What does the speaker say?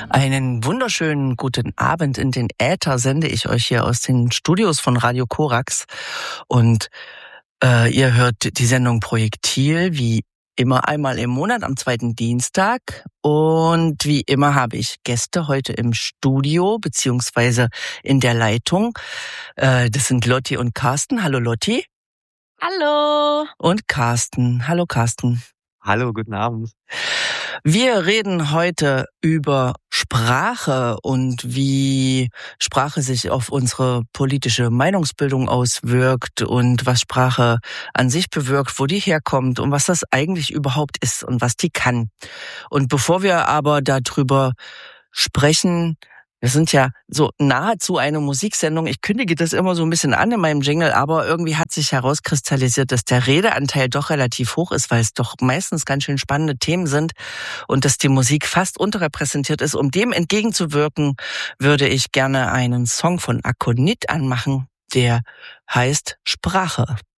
Einen wunderschönen guten Abend in den Äther sende ich euch hier aus den Studios von Radio Korax. Und ihr hört die Sendung Projektil, wie immer einmal im Monat am zweiten Dienstag. Und wie immer habe ich Gäste heute im Studio beziehungsweise in der Leitung. Das sind Lotti und Carsten. Hallo Lotti. Hallo. Und Carsten. Hallo Carsten. Hallo, guten Abend. Wir reden heute über Sprache und wie Sprache sich auf unsere politische Meinungsbildung auswirkt und was Sprache an sich bewirkt, wo die herkommt und was das eigentlich überhaupt ist und was die kann. Und bevor wir aber darüber sprechen, wir sind ja so nahezu eine Musiksendung. Ich kündige das immer so ein bisschen an in meinem Jingle, aber irgendwie hat sich herauskristallisiert, dass der Redeanteil doch relativ hoch ist, weil es doch meistens ganz schön spannende Themen sind und dass die Musik fast unterrepräsentiert ist. Um dem entgegenzuwirken, würde ich gerne einen Song von Akonit anmachen, der heißt Sprache.